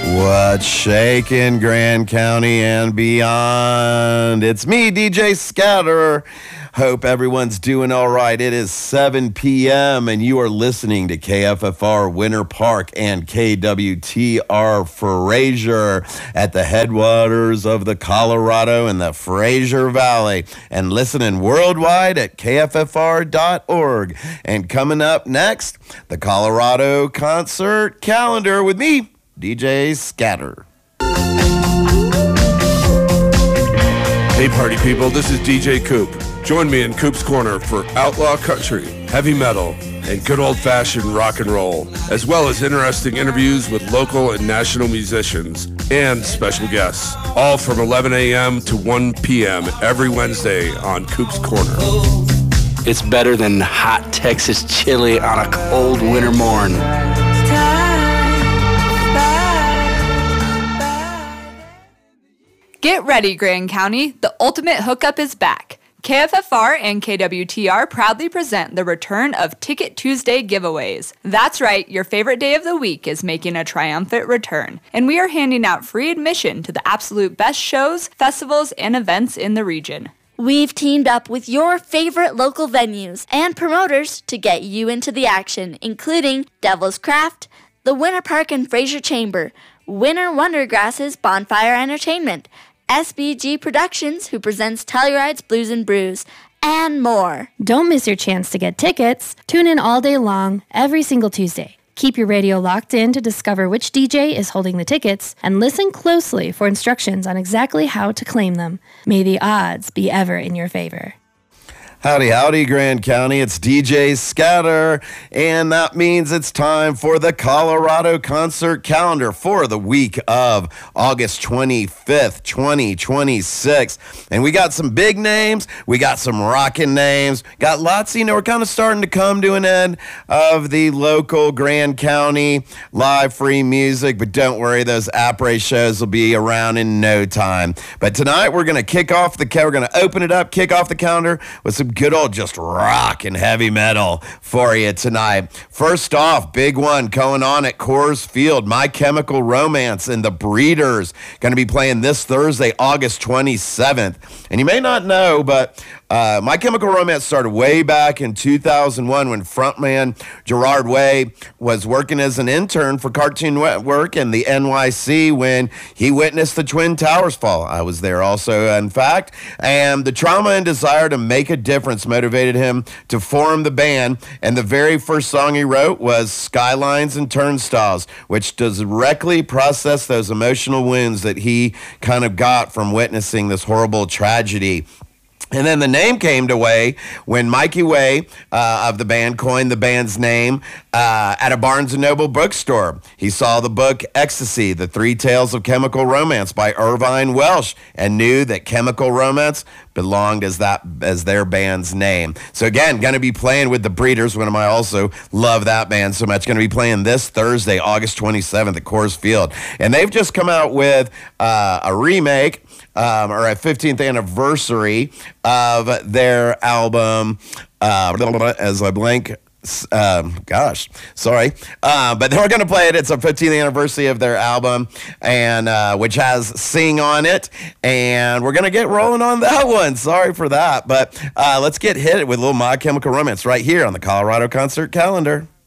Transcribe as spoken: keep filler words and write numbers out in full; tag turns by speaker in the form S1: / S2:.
S1: What's shaking, Grand County and beyond? It's me, D J Scatter. Hope everyone's doing all right. It is seven p.m. and you are listening to K F F R Winter Park and K W T R Fraser at the headwaters of the Colorado and the Fraser Valley, and listening worldwide at K F F R dot org. And coming up next, the Colorado concert calendar with me, D J Scatter.
S2: Hey party people, this is D J Coop. Join me in Coop's Corner for outlaw country, heavy metal, and good old-fashioned rock and roll, as well as interesting interviews with local and national musicians and special guests, all from eleven a.m. to one p.m. every Wednesday on Coop's Corner.
S3: It's better than hot Texas chili on a cold winter morn.
S4: Get ready, Grand County. The ultimate hookup is back. K F F R and K W T R proudly present the return of Ticket Tuesday giveaways. That's right, your favorite day of the week is making a triumphant return, and we are handing out free admission to the absolute best shows, festivals, and events in the region.
S5: We've teamed up with your favorite local venues and promoters to get you into the action, including Devil's Craft, the Winter Park and Fraser Chamber, Winter Wondergrass's Bonfire Entertainment, S B G Productions, who presents Telluride's Blues and Brews, and more.
S6: Don't miss your chance to get tickets. Tune in all day long, every single Tuesday. Keep your radio locked in to discover which D J is holding the tickets, and listen closely for instructions on exactly how to claim them. May the odds be ever in your favor.
S1: Howdy, howdy, Grand County. It's D J Scatter, and that means it's time for the Colorado concert calendar for the week of August twenty-fifth, twenty twenty-six. And we got some big names. We got some rockin' names. Got lots, you know, we're kind of starting to come to an end of the local Grand County live free music, but don't worry, those après shows will be around in no time. But tonight we're going to kick off the, we're going to open it up, kick off the calendar with some good old just rock and heavy metal for you tonight. First off, big one going on at Coors Field. My Chemical Romance and the Breeders going to be playing this Thursday, August twenty-seventh. And you may not know, but uh, My Chemical Romance started way back in two thousand one when frontman Gerard Way was working as an intern for Cartoon Network and the N Y C when he witnessed the Twin Towers fall. I was there also, in fact. And the trauma and desire to make a difference motivated him to form the band, and the very first song he wrote was Skylines and Turnstiles, which directly processed those emotional wounds that he kind of got from witnessing this horrible tragedy. And then the name came to Way when Mikey Way uh, of the band coined the band's name uh, at a Barnes and Noble bookstore. He saw the book Ecstasy, The Three Tales of Chemical Romance by Irvine Welsh, and knew that Chemical Romance belonged as that as their band's name. So again, going to be playing with the Breeders, one of my also love that band so much. Going to be playing this Thursday, August twenty-seventh at Coors Field. And they've just come out with uh, a remake Um, or a fifteenth anniversary of their album, uh, as I blank, um, gosh, sorry, uh, but they're going to play it. It's a fifteenth anniversary of their album, and uh, which has Sing on it, and we're going to get rolling on that one. Sorry for that, but uh, let's get hit it with a little My Chemical Romance right here on the Colorado concert calendar.